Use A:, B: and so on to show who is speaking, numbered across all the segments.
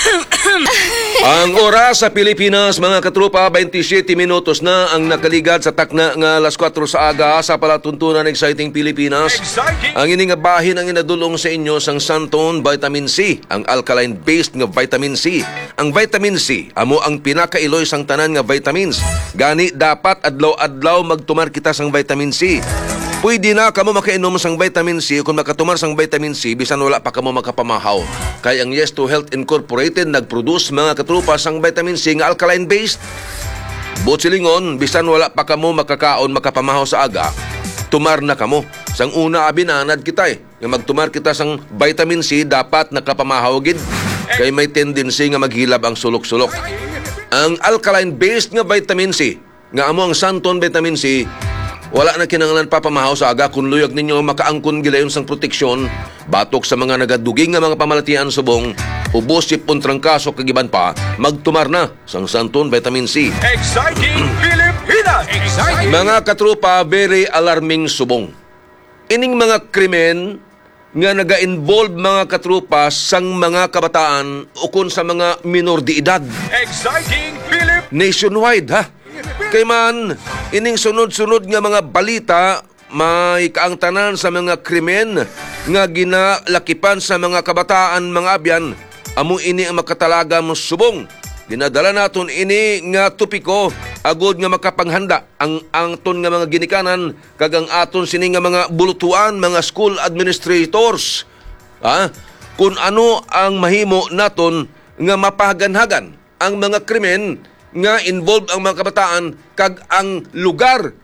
A: Ang oras sa Pilipinas, mga katropa, 27 minutos na ang nakaligad sa takna nga alas 4 sa aga sa palatuntunan Exciting Pilipinas. Ang ini nga bahin ang inadulong sa inyo sang Santon Vitamin C, ang alkaline-based nga vitamin C. Ang vitamin C, amo ang pinakailoy sang tanan nga vitamins. Gani dapat adlaw-adlaw magtumar kita sang vitamin C. Pwede na kamo makainom sang vitamin C kung makatumar sang vitamin C bisan wala pa kamo makapamahaw. Kaya ang Yes to Health Incorporated nagproduce mga katrupa sang vitamin C nga alkaline-based. Butsilingon, bisan wala pa kamo makakaon makapamahaw sa aga, tumar na kamo. Sang una abinanad kita nga magtumar kita sang vitamin C dapat nakapamahaw gid. Kay may tendency nga maghilab ang sulok-sulok. Ang alkaline-based nga vitamin C, nga amo ang Santon Vitamin C, wala na kinanglan papamahaw sa aga kung luyag ninyo makaangkon gilayon sang proteksyon, batok sa mga nagaduging nga mga pamalatian subong, ubos sipon trangkaso kagiban pa, magtumar na sang Santon Vitamin C.
B: Exciting Pilipinas! Exciting!
A: Mga katrupa, very alarming subong. Ining mga krimen nga naga-involve mga katrupa sang mga kabataan ukon sa mga minor de edad.
B: Exciting Pilipinas!
A: Nationwide, ha? Kay man, ining sunod-sunod nga mga balita, may kaangtanan sa mga krimen nga ginalakipan sa mga kabataan, mga abyan, amo ini ang makatalaga mo subong. Dinadala naton ini nga topiko, agod nga makapanghanda ang angton nga mga ginikanan, kagang aton sini nga mga bulutuan, mga school administrators. Kung ano ang mahimo naton nga mapahagan-hagan ang mga krimen nga involved ang mga kabataan kag ang lugar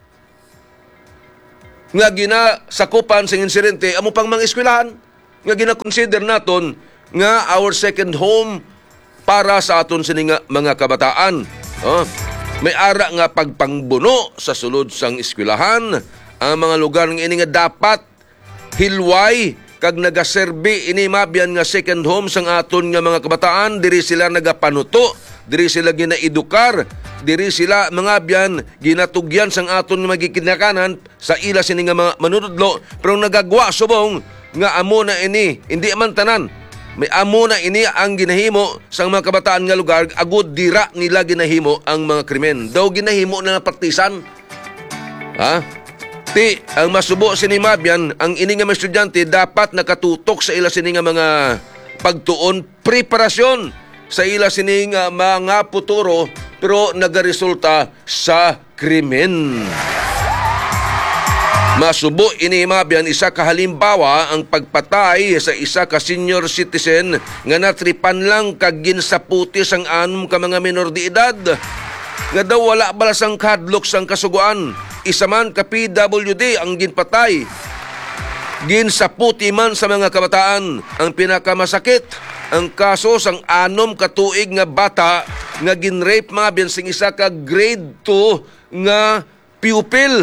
A: nga ginasakupan sa insidente amo pang mga eskwelahan nga gina-consider naton nga our second home para sa aton sini nga mga kabataan. May ara nga pagpangbuno sa sulod sang eskwelahan ang mga lugar nga ini nga dapat hilway kag nagaserbi ini mabyan nga second home sang aton nga mga kabataan. Diri sila nagapanuto, diri sila ginaedukar, diri sila mga biyan ginatugyan sang aton nga magikinakanan sa ila sini nga mga manunudlo, pero nagagwa subong nga amo na ini hindi man tanan. May amo na ini ang ginahimo sang mga kabataan nga lugar, agud dira nila ginahimo ang mga krimen. Daw ginahimo na partisan. Ti ang masubo sini mabyan ang ini nga mga estudyante dapat nakatutok sa ila sini nga mga pagtuon, preparasyon sa ila sining mga puturo, pero nagaresulta sa krimen. Masubo ini mabyan isa ka halimbawa ang pagpatay sa isa ka senior citizen nga natripan lang kag ginsaputi sang anom ka mga minor de edad. Nga daw wala balas ang kadlok sang kasuguan. Isa man ka PWD ang ginpatay. Ginsaputi man sa mga kabataan. Ang pinakamasakit, ang kaso sang anom katuig nga bata nga ginrape mga biyansing isa ka grade 2 nga pupil.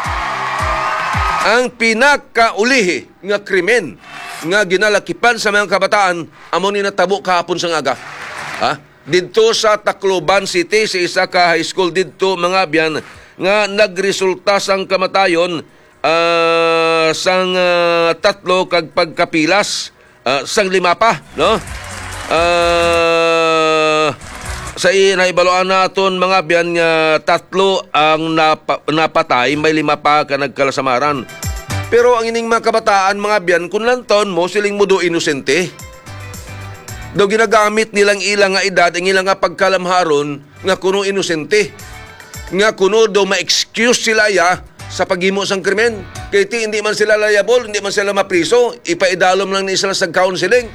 A: Ang pinakaulihi nga krimen nga ginalakipan sa mga kabataan amo ni natabo kahapon sang aga. Didto sa Tacloban City sa isa ka high school didto mga biyan nga nagresulta sang kamatayon sang tatlo kag pagkapilas. Sang lima pa, no? Sa inaibaloan naton mga biyan nga tatlo ang napatay, may lima pa ka nagkalasamaran. Pero ang ining mga kabataan mga biyan, kung lantaon mo siling mo do inosente, daw ginagamit nilang ilang nga edad, ang ilang nga pagkalamharon nga kuno inosente, nga kuno daw ma-excuse sila sa paghimo sang krimen. Kaya hindi man sila liable, hindi man sila mapriso, ipaidalom lang ni sila sa counseling.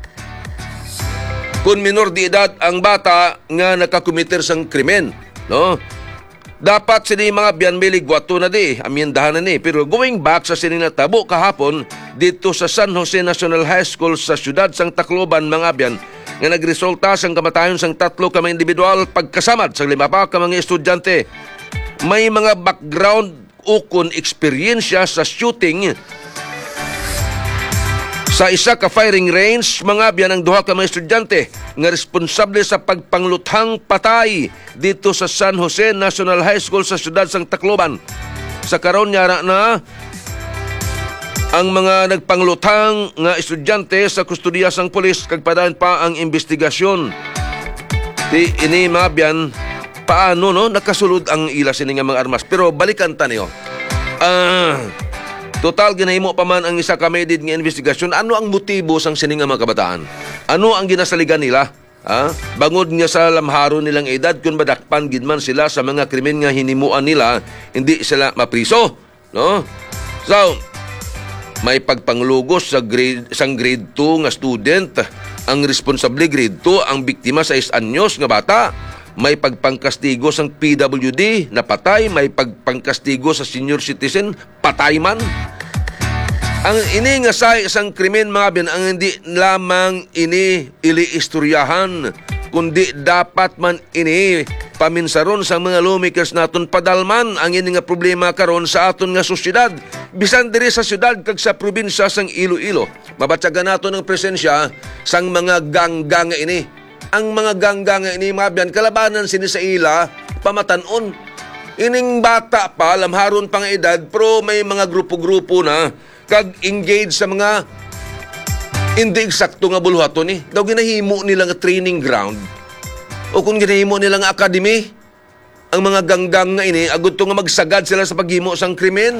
A: Kung minor de edad ang bata nga nakakomiter sang krimen, no? Dapat sini mga biyan miligwato na di, amyendahan na ni. Pero going back sa sini natabo kahapon dito sa San Jose National High School sa siyudad sang Tacloban mga biyan, nga nagresulta sang kamatayon sang tatlo ka mga individual pagkasamad sang lima pa ka mga estudyante. May mga background ukon eksperyensya sa shooting sa isa ka firing range mga biyan ang duha ka mga estudyante nga responsable sa pagpangluthang patay dito sa San Jose National High School sa siyudad sang Tacloban. Sa karon nyara na ang mga nagpanglutang nga estudyante sa kustodiya sang pulis kag padayon pa ang investigasyon. Di ini mabyan paano no nakasulod ang ila sini nga mga armas. Pero balikan ta niyo. Total ginahimo pa man ang isa ka medid nga investigasyon. Ano ang motibo sang sini nga mga kabataan? Ano ang ginasaligan nila? Bangod nga sa lamharon nilang edad kung badakpan gid man sila sa mga krimen nga hinimuan nila, hindi sila mapriso, no? So, may pagpanglugos sa grade 2 nga student, ang responsable grade 2, ang biktima sa 6 anyos nga bata. May pagpangkastigo sa PWD na patay, may pagpangkastigo sa senior citizen, patay man. Ang ini nga sa isang krimen mga bin, ang hindi lamang ini iliistoryahan, kundi dapat man ini paminsaron sa mga lawmakers naton padalman ang ini nga problema karon sa aton nga sosyedad. Bisan diri sa syudad kag sa probinsya sang Iloilo, mabatyagan naton ang presensya sang mga ganggang nga ini. Ang mga ganggang nga ini mabyan kalabanan sini sa ila pamatanon. Ining bata pa lamharon pang edad pero may mga grupo-grupo na kag engage sa mga hindi eksakto nga bulhaton eh. Daw ginahimo nila nga training ground o kung ginahimo nila nga academy. Ang mga ganggang nga ini agud to nga magsagad sila sa paghimo sang krimen.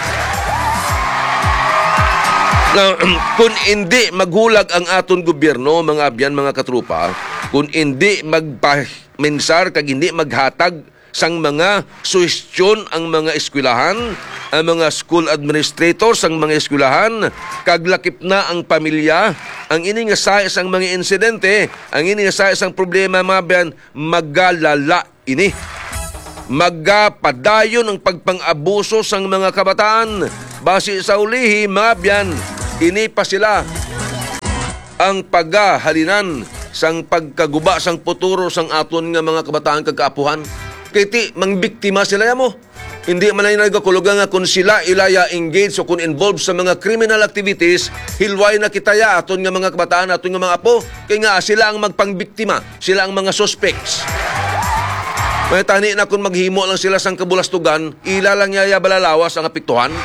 A: Kung hindi maghulag ang aton gobyerno, mga abyan, mga katrupa, kung hindi magpaminsar kag hindi maghatag sang mga suhestyon ang mga eskwelahan, ang mga school administrators ang mga eskwelahan, kag lakip na ang pamilya, ang ini nga sa isang mga insidente, ang ini nga sa isang problema mga abyan, magalala ini. Magapadayon ang pagpang-abuso sang mga kabataan. Base sa ulihi, mga abyan, ini pa sila ang paghahalinan sang pagkaguba sang futuro sang aton nga mga kabataan kagkaapuhan. Kiti mangbiktima sila mo. Hindi man ay nagkakulugan nga kung sila ilaya engaged o kung involved sa mga criminal activities, hilway na kitaya aton nga mga kabataan, aton nga mga apo. Kaya nga sila ang magpangbiktima, sila ang mga suspects. May tani na kung maghimo lang sila sang kabulastugan, ila lang yaya balalawas ang apektuhan.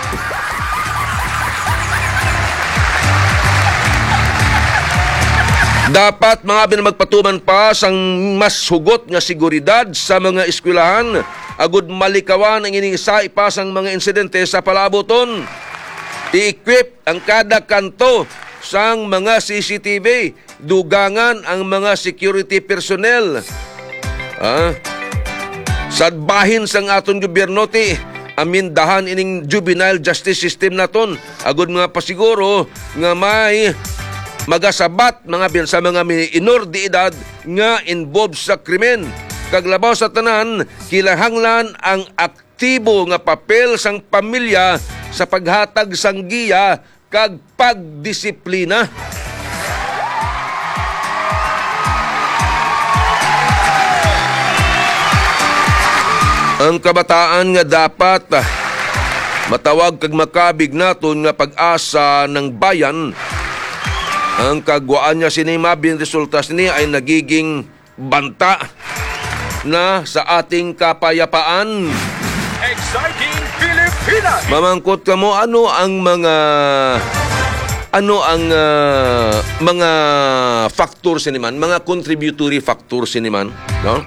A: Dapat mga magpatuman pa sang mas hugot nga seguridad sa mga eskwelahan agud malikawan ang ining sa ipasang mga insidente sa palaboton. I-equip ang kada kanto sang mga CCTV, dugangan ang mga security personnel. Sadbahin sang aton gobyerno ti amindahan ining juvenile justice system naton agud mga pasiguro nga may magasabat mga bin sa mga minor de edad nga involved sa krimen. Kaglabaw sa tanan, kilahanglan ang aktibo nga papel sang pamilya sa paghatag sang giya kag pagdisiplina. Ang kabataan nga dapat matawag kag makabig naton nga pag-asa ng bayan. Ang kagwaan niya sinimabing resultas niya ay nagiging banta na sa ating kapayapaan.
B: Exciting Pilipinas!
A: Mamangkot ka mo, ano ang mga factors niman, mga contributory factors niman, no?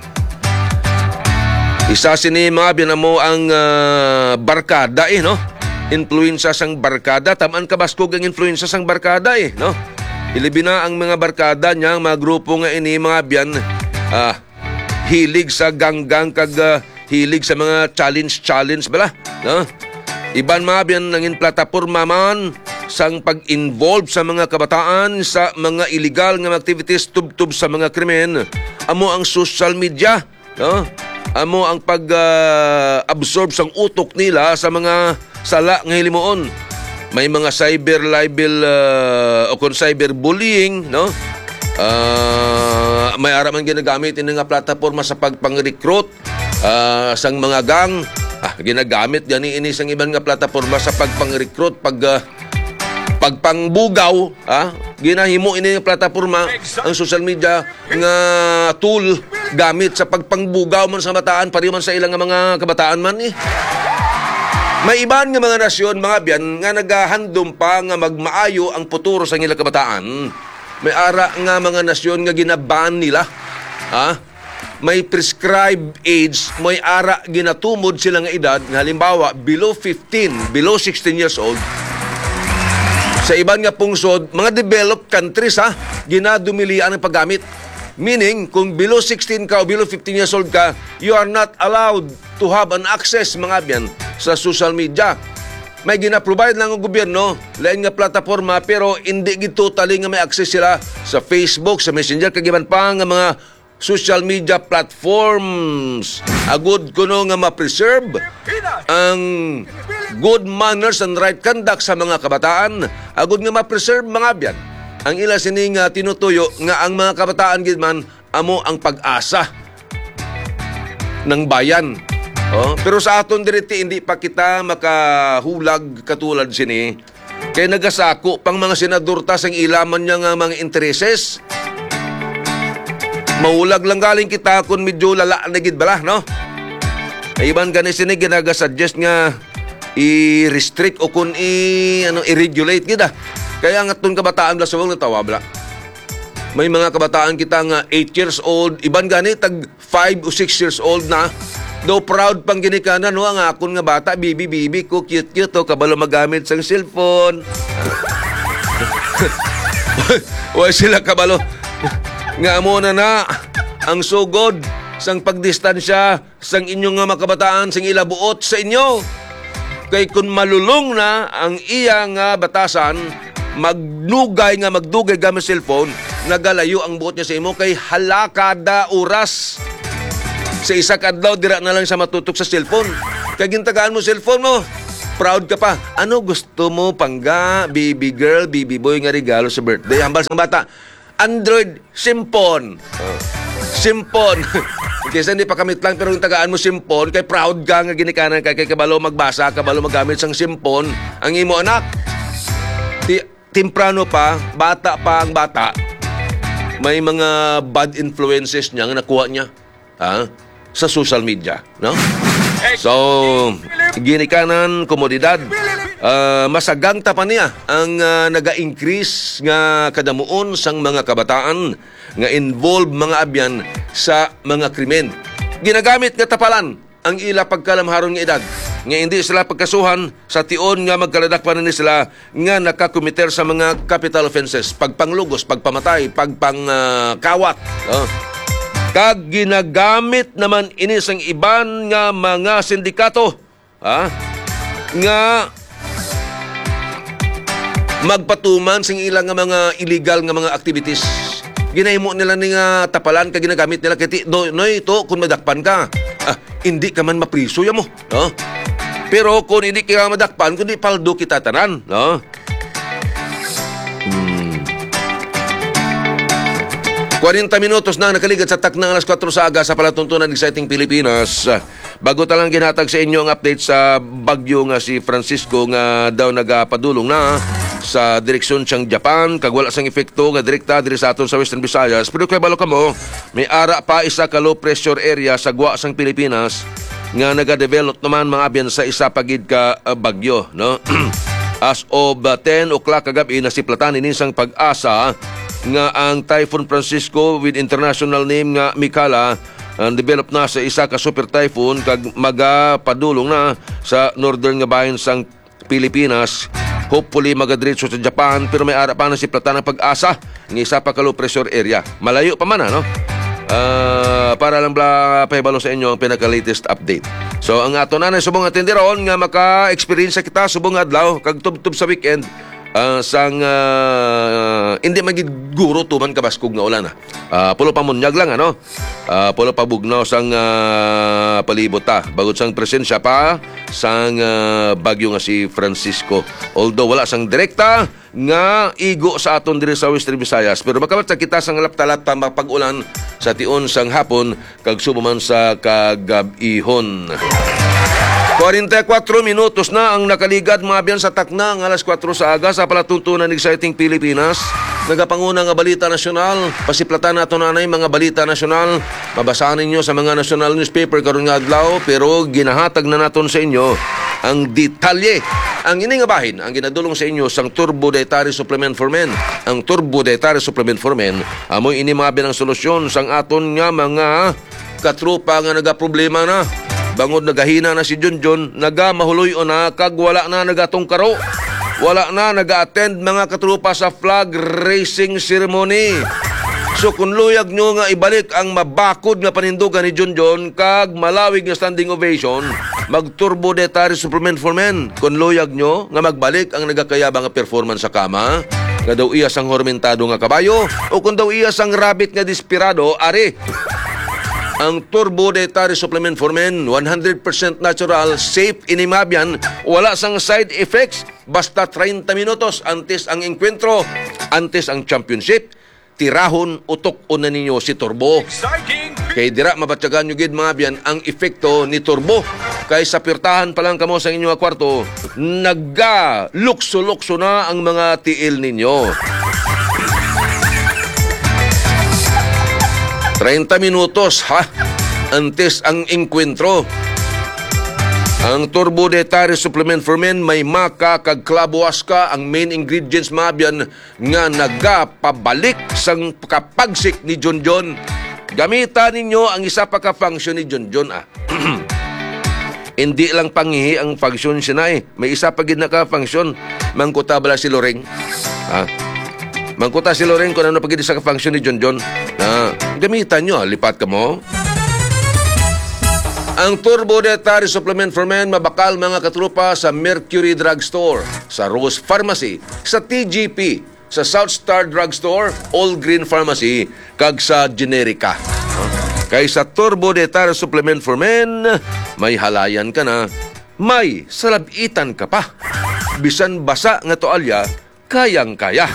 A: Isa sinimabing na mo ang barkada no? Influensya sang barkada, tamaan kabaskog ang influensya sang barkada no? Ilibin na ang mga barkada niya, mga grupo nga ini, mga biyan, hilig sa ganggang kag hilig sa mga challenge bala, no? Iban mga biyan nangin plataporma man sang pag-involve sa mga kabataan sa mga illegal nga activities tubtub sa mga krimen. Amo ang social media, no? Amo ang pag-absorb sang utok nila sa mga sala nga hilimuon. May mga cyber libel o kung cyberbullying, no? May araman ginagamit ini nga plataporma sa pagpang-recruit sang mga gang. Ginagamit gani ini sang iban nga plataporma sa pagpang-recruit, pagpangbugaw, ginahimo ini nga plataporma ang social media nga tool gamit sa pagpangbugaw man sa kabataan, pari man sa ilang mga kabataan man May iban nga mga nasyon, mga biyan, nga nagahandom pa nga magmaayo ang futuro sa ilang kabataan. May ara nga mga nasyon nga ginaban nila. Ha? May prescribed age, may ara ginatumod sila nga edad, nga halimbawa, below 15, below 16 years old. Sa iban nga pungsod, mga developed countries, ginadumilian ang paggamit. Meaning, kung below 16 ka o below 15 years old ka, you are not allowed to have an access, mga biyan, sa social media. May gina-provide lang ang gobyerno, lain nga plataforma, pero hindi totally nga may access sila sa Facebook, sa Messenger, kagiban pa nga mga social media platforms. Agud kuno nga ma-preserve ang good manners and right conduct sa mga kabataan. Agud nga ma-preserve, mga biyan, ang ila sining tinutuyo nga ang mga kabataan gid man amo ang pag-asa ng bayan. Pero sa aton diriti hindi pa kita makahulag katulad sini. Kay nagasako pang mga senador ta sang ilaman niya nga mga intereses. Mahulag lang galing kita kung medyo lala na gid bala, no? Ay iban gani sini ginagasuggest nga i-restrict o kung i-regulate gid. Kaya nga itong kabataan bla sa mga natawabla. May mga kabataan kita nga 8 years old, iban gani tag 5 o 6 years old na. Though proud pang ginikanan, no, ang akon nga bata, bibi ko, cute, kabalo magamit sang cellphone. Huwag sila kabalo. Nga mo na ang sugod sang pagdistansya sang inyong nga makabataan sang ilabuot sa inyo. Kay kung malulong na ang iya nga batasan, magdugay gamit cellphone, nagalayo ang buot niya sa imo kay halakada oras. Sa isa kadlaw, dira na lang sa matutok sa cellphone. Kaya gintagaan mo cellphone mo, proud ka pa. Ano gusto mo, pangga, baby girl, baby boy nga regalo sa birthday? Hambal sa bata, Android, simpon. Simpon. Kaysa hindi pa kamit lang, pero gintagaan mo simpon, kay proud ka nga ginikanan, kay kabalo magbasa, kabalo magamit sang simpon, ang imo anak. Timprano pa, bata pa ang bata, may mga bad influences niya nga nakuha niya sa social media, no? So, ginikanan, komodidad, masaganta pa niya ang naga-increase nga kadamuon sang mga kabataan nga involved mga abyan sa mga krimen. Ginagamit nga tapalan ang ila pagkalamharon nga edad. Nga hindi sila pagkasuhan sa tion nga magkaladak pa na sila nga nakakomiter sa mga capital offenses, pagpanglugos, pagpamatay, pagpangkawat. Kag ginagamit naman ini sang iban nga mga sindikato nga magpatuman sing ilang nga mga illegal nga mga activities. Ginahimo nila ni nga tapalan kag ginagamit nila kay noy ito kung madakpan ka. Hindi ka man mapriso ya mo, no? Pero kung hindi ka madakpan, kundi paldo kita tanan, no? 40 minutos na nakaligad sa taknang alas 4 sa aga sa palatuntunan ng Exciting Pilipinas. Bago talang ginatag sa inyo ang update sa bagyo nga si Francisco nga daw nagapadulong na sa direksyon siyang Japan, kag wala sang epekto nga direkta diri sa aton sa Western Visayas. Pero kay balo kamo, may ara pa isa ka low pressure area sa gwa sang Pilipinas nga nagadevelop naman mga abyan sa isa pagid ka bagyo, no? As of 10 o'clock kagabi nasiplatan ini sang pag-asa nga ang Typhoon Francisco with international name nga Mikala develop na sa isa ka super typhoon kag magapadulong na sa northern nga bahin sang Pilipinas. Hopefully magadiretso sa Japan, pero may ara pa na si platan ng pag-asa ng isa pa ka low pressure area. Malayo pa man no? Para lang pahibalo sa inyo ang pinaka-latest update. So ang ato na subong atenderon nga maka-experience kita subong adlaw kag tub-tub sa weekend sang hindi magid guro tuman kabaskog nga ulan pulo pa munyag lang pulo pa bugnaw sang palibot bagod sang presensya pa sang bagyo nga si Francisco, although wala sang direkta nga igo sa aton diri sa Western Visayas, pero makabat kita sang laptalat pa mapag-ulan sa tion sang hapon kag subuman sa kagabihon. 44 minutos na ang nakaligad mga biyan sa takna ng alas 4 sa aga sa palatuntunan ng Exciting Pilipinas. nagapanguna nga balita nasyonal. Pasiplatan nato nanay mga balita nasyonal. Mabasahan ninyo sa mga national newspaper karon nga adlaw, pero ginahatag na naton sa inyo ang detalye. Ang ini nga bahin ang ginadulong sa inyo sang Turbo Dietary Supplement for Men. Ang Turbo Dietary Supplement for Men amoy ini mga binang solusyon sang aton nga mga katrupa nga nagaproblema na. Bangod nagahina na si Junjun, nagamahuloy o na kag wala na nagatong karo. Wala na naga-attend mga katrupa sa flag racing ceremony. So kung luyag nyo nga ibalik ang mabakod nga panindugan ni Junjun kag malawig nga standing ovation, mag-Turbo Dietary Supplement for Men. Kung luyag nyo nga magbalik ang nagakayabang nga performance sa kama, nga daw iya sang hormentado nga kabayo, o kung daw iya sang rabbit nga dispirado, ari. Ang Turbo Dietary Supplement for Men, 100% natural, safe inimabyan, wala sang side effects, basta 30 minutos antes ang enkwentro, antes ang championship, tirahon, utok una ninyo si Turbo.
B: Exciting
A: Kay dira mabatyagan nyo gid mga biyan ang epekto ni Turbo. Kay sa pirtahan pa lang kamo sa inyong kwarto, nagga-lukso-lukso na ang mga tiil ninyo. 30 minutos, ha? Antes ang enkwentro. Ang Turbo Dietary Supplement for Men may maka kag klabuaska ang main ingredients mabyan nga nagapabalik sang kapagsik ni Junjun. Gamitan ninyo ang isa pa ka function ni Junjun, Hindi lang pangihi ang function siya na May isa pa gid na ka function. Mangkuta bala si Loreng. Mangkuta si Loreng kung ano pagid sa ka function ni Junjun. Gamitan nyo, lipat ka mo. Ang Turbo Dietary Supplement for Men mabakal mga katrupa sa Mercury Drugstore, sa Rose Pharmacy, sa TGP, sa South Star Drugstore, All Green Pharmacy, kag sa Generica. Kay sa Turbo Dietary Supplement for Men, may halayan ka na, may salabitan ka pa. Bisan basa nga toalya, kayang-kaya.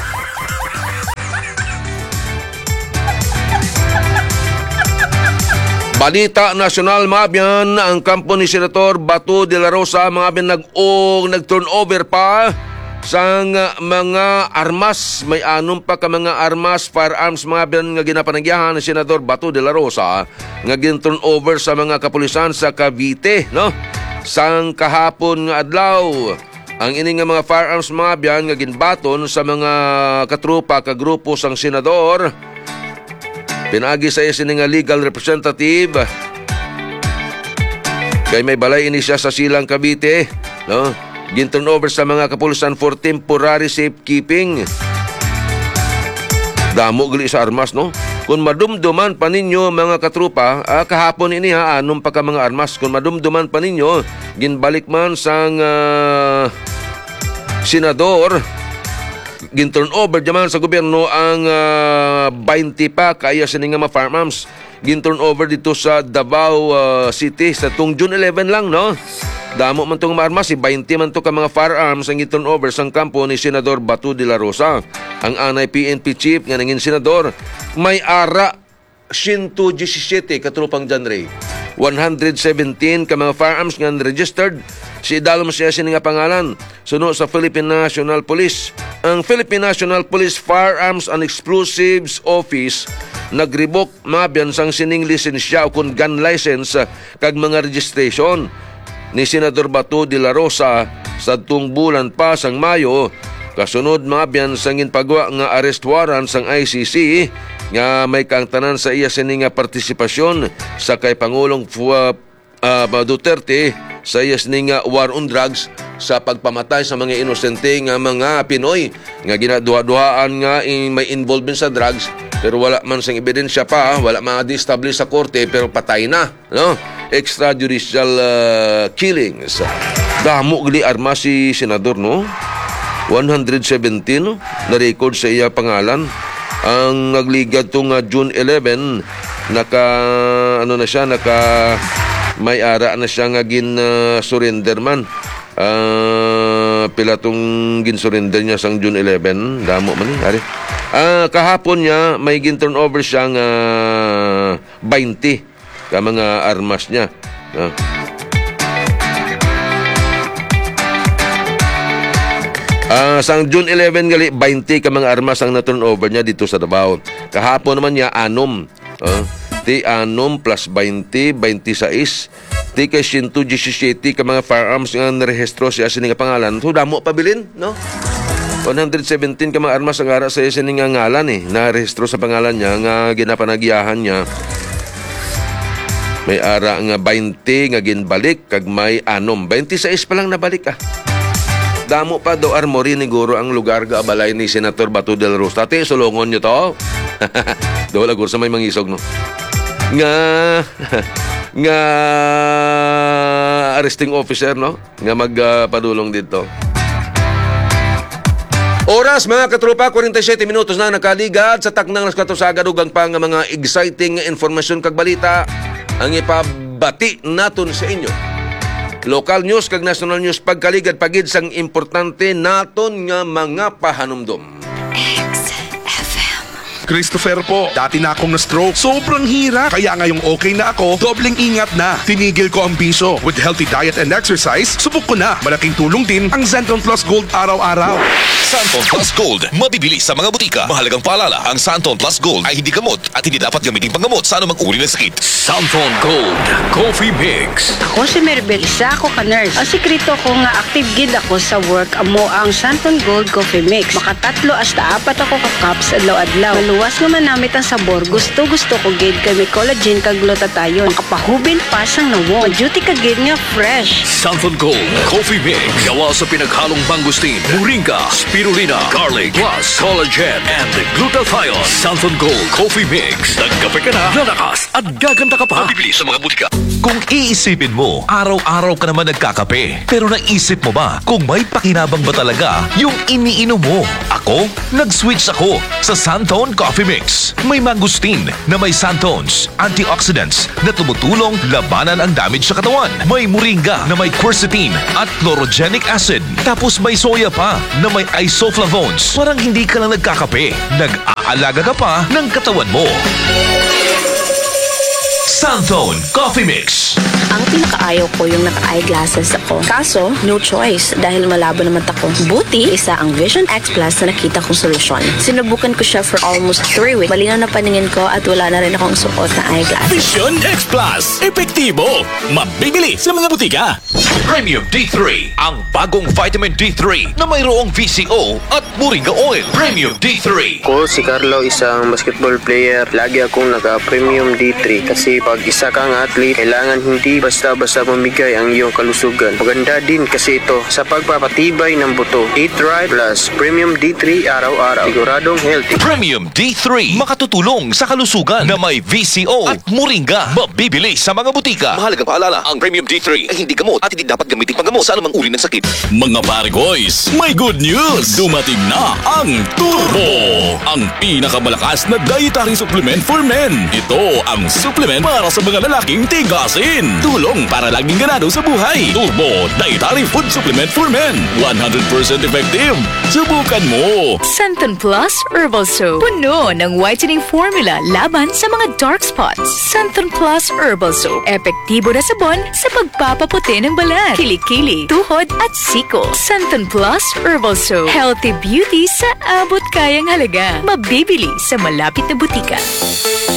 A: Balita nasyonal mabyan, ang kampo ni Senator Bato de la Rosa mabyan nag-turnover pa sang mga armas. May anong pa ka mga armas, firearms mabyan nga ginapanagyahan ni Senador Bato de la Rosa nga gin-turnover sa mga kapulisan sa Cavite, no? Sang kahapon nga adlaw. Ang ini nga mga firearms mabyan nga ginbaton sa mga katrupa ka grupo sang senador. Pinagi sa iya nga legal representative. Kay may balay ini siya sa Silang Cavite, no? Gin-turn over sa mga kapulisan for temporary safekeeping. Damo gali sa armas, no? Kung madumduman pa ninyo mga katrupa, kahapon ini anong pa ka mga armas. Kung madumduman pa ninyo, ginbalik man sang senador, gin-turn over diyan sa gobyerno ang 20 pa kaya sa nga mga firearms. Gin-turn over dito sa Davao City sa tung June 11 lang, no? Damo man tong armas, 20 man to ka mga firearms ang gin-turn over sang kampo ni Senador Bato de la Rosa. Ang anay PNP chief nga nangin senador, may ara 117 katrupang genre. 117 ka mga firearms nga registered. Si Idalom siya nga pangalan. Suno sa Philippine National Police. Ang Philippine National Police Firearms and Explosives Office nagribok mabyan sang sining lisensya o kun gun license kag mga registration ni Senador Bato de la Rosa sa tung bulan pa sang Mayo. Kasunod mabyan sang ginpagwa nga arrest warrant sang ICC nga may kaangtanan sa iya sining nga partisipasyon sa kay Pangulong Duterte sa iya sining nga war on drugs sa pagpamatay sa mga inosente nga mga Pinoy nga ginaduha-duhaan nga may involvement sa drugs pero wala man sang ebidensya pa, wala ma-establish sa korte pero patay na, no? Extrajudicial killings. Damo gali armas si senador, no? 117 no? Na-record sa iya pangalan. Ang nagligad tong June 11 naka may ara na siya nga surrender man. Pila tong gin-surrender niya sang June 11. Damo man ari. Kahapon niya may gin-turn over siyang 20 ka mga armas niya. Sang June 11 gali 20 ka mga armas ang na-turnover niya dito sa Davao. Kahapon naman niya anom. Ti anom plus 20, 26. Ti kay 117 ka mga firearms nga narehistro siya sining pangalan. So damo pabilin, no? 117 ka mga armas ang ara sa sining nga ngalan na rehistro sa pangalan niya nga ginapanagiyahan niya. May ara nga 20 nga ginbalik kag may anom. 26 pa lang nabalik Damo pa do Armory ni Guro ang lugar ga balay ni Senator Bato del Rosa. Ate, sulungon nyo to. Do lagur sa may mangisog, no? Nga arresting officer, no? Nga magpadulong dito. Oras, mga katropa, 47 minutos na nakaligad sa taknang Alas 4 sa agadugang pa nga mga exciting informasyon kag balita ang ipabati naton sa inyo. Local news kag national news pagkaligad pagid sang importante naton nga mga pahanumdom.
C: Christopher po, dati na akong na-stroke. Sobrang hirap. Kaya ngayong okay na ako, dobleng ingat na. Tinigil ko ang bisyo. With healthy diet and exercise, subok ko na. Malaking tulong din ang Santon Plus Gold araw-araw.
D: Santon Plus Gold, mabibili sa mga butika. Mahalagang paalala, ang Santon Plus Gold ay hindi gamot at hindi dapat gamitin panggamot sa anumang uri ng sakit.
B: Santon Gold Coffee Mix.
E: Ako si Maribel, isa ako ka-nurse. Ang sikrito ko nga active gid ako sa work amo ang Santon Gold Coffee Mix. Makatatlo hasta 4 ako ka-cups adlaw-adlaw. Maluwas nga manamit ang sabor. Gusto ko gid kay may collagen kag glutathione. Makapahubin pa sang nawong. Maduty ka gid nga fresh.
B: Santon Gold Coffee Mix. Gawa sa pinaghalong mangustin, moringa, spirulina, garlic, plus collagen and glutathione. Santon Gold Coffee Mix. Nagkape ka na, lalakas at gaganda ka pa.
D: Mabibili sa mga butika. Kung iisipin mo, araw-araw ka naman nagkakape. Pero naisip mo ba kung may pakinabang ba talaga yung iniinom mo? Ako, nag-switch ako sa Santon Coffee Mix. May mangustin na may Santons, antioxidants na tumutulong labanan ang damage sa katawan. May moringa na may quercetin at chlorogenic acid. Tapos may soya pa na may isoflavones. Parang hindi ka lang nagkakape, nag-aalaga ka pa ng katawan mo. Santon Coffee Mix.
F: Ang pinakaayaw ko yung naka-eyeglasses ako. Kaso, no choice dahil malabo naman ako. Buti, isa ang Vision X Plus na nakita kong solusyon. Sinubukan ko siya for almost 3 weeks. Malinaw na paningin ko at wala na rin akong suot na eyeglasses.
B: Vision X Plus. Epektibo. Mabibili sa mga butika.
D: Premium D3, ang bagong vitamin D3 na mayroong VCO at moringa oil. Premium D3.
G: Ako si Carlo, isang basketball player. Lagi akong naka-premium D3 kasi pag isa kang athlete, kailangan hindi basta-basta mamigay ang iyong kalusugan. Maganda din kasi ito sa pagpapatibay ng buto. Eat right plus premium D3 araw-araw. Siguradong healthy.
D: Premium D3, makatutulong sa kalusugan na may VCO at moringa. Mabibili sa mga butika. Mahalagang paalala, ang Premium D3 ay hindi gamot at hindi dapat gamitin panggamot sa anumang uri ng sakit.
B: Mga pare boys, may good news! Dumating na ang Turbo! Ang pinakamalakas na dietary supplement for men. Ito ang supplement para sa mga lalaking tigasin. Tulong para laging ganado sa buhay. Turbo Dietary Food Supplement for Men. 100% effective. Subukan mo!
H: Santon Plus Herbal Soap. Puno ng whitening formula laban sa mga dark spots. Santon Plus Herbal Soap. Epektibo na sabon sa pagpapaputi ng balat, kilikili, tuhod at siko. Santon Plus Herbal Soap. Healthy beauty sa abot kayang halaga. Mabibili sa malapit na butika.